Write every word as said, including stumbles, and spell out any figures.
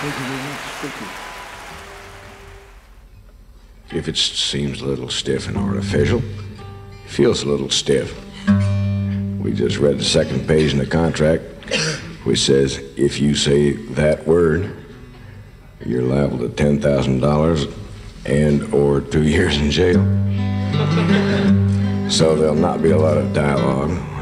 Thank you very much. Thank you. If it seems a little stiff and artificial, it feels a little stiff. We just read the second page in the contract, which says, if you say that word, you're liable to ten thousand dollars and or two years in jail. So there'll not be a lot of dialogue.